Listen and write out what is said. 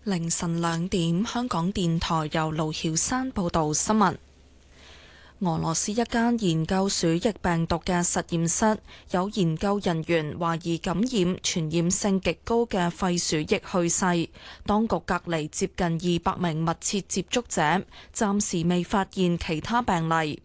凌晨2點，香港電台由盧曉山報道新聞。俄羅斯一間研究鼠疫病毒嘅實驗室，有研究人員懷疑感染傳染性極高嘅肺鼠疫去世，當局隔離接近200名密切接觸者，暫時未發現其他病例。